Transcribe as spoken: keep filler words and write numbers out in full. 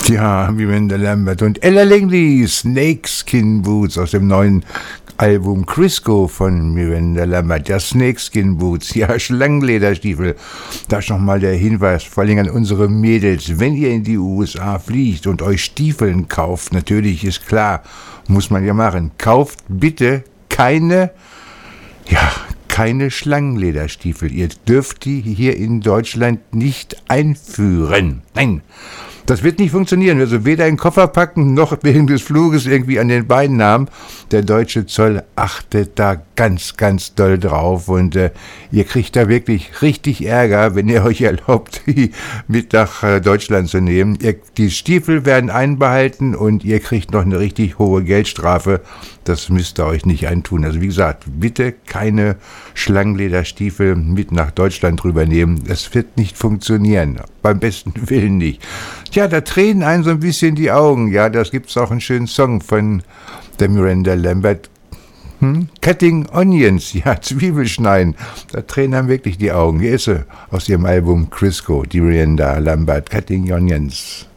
Ja, Miranda Lambert und Ella Langley, Snakeskin Boots aus dem neuen Album Crisco von Miranda Lambert. Ja, Snakeskin Boots, ja, Schlangenlederstiefel. Da ist nochmal der Hinweis, vor allem an unsere Mädels, wenn ihr in die U S A fliegt und euch Stiefeln kauft, natürlich ist klar, muss man ja machen, kauft bitte keine, ja, keine Schlangenlederstiefel. Ihr dürft die hier in Deutschland nicht einführen. Nein. Das wird nicht funktionieren. Also weder in den Koffer packen, noch während des Fluges irgendwie an den Beinen haben. Der deutsche Zoll achtet da ganz, ganz doll drauf. Und äh, ihr kriegt da wirklich richtig Ärger, wenn ihr euch erlaubt, die mit nach äh, Deutschland zu nehmen. Ihr, die Stiefel werden einbehalten und ihr kriegt noch eine richtig hohe Geldstrafe. Das müsst ihr euch nicht eintun. Also wie gesagt, bitte keine Schlangenlederstiefel mit nach Deutschland drüber nehmen. Das wird nicht funktionieren. Beim besten Willen nicht. Ja, da tränen einem so ein bisschen die Augen. Ja, das gibt's auch einen schönen Song von der Miranda Lambert. Hm? Cutting Onions, ja, Zwiebelschneiden. Da tränen einem wirklich die Augen. Hier ist sie aus ihrem Album Crisco, die Miranda Lambert, Cutting Onions.